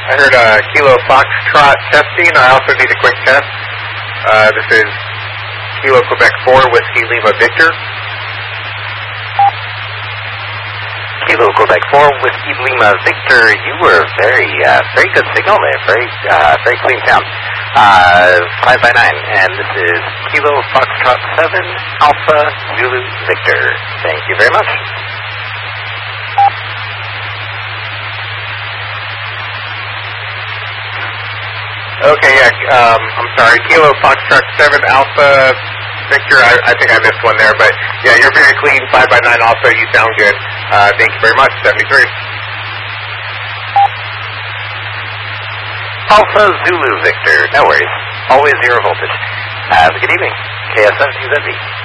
I heard Kilo Foxtrot testing. I also need a quick test. This is Kilo Quebec 4, Whiskey Lima Victor. Kilo Quebec 4, Whiskey Lima Victor. You were very good signal there. Very clean sound. 5 by 9, and this is Kilo Foxtrot 7, Alpha Zulu Victor. Thank you very much. Okay, yeah, I'm sorry, Kilo Foxtrot 7, Alpha Victor, I think I missed one there, but yeah, you're very clean, 5 by 9 also, you sound good. Thank you very much, 73. Alpha Zulu Victor, no worries, always 0 voltage. Have a good evening, KSM2ZB.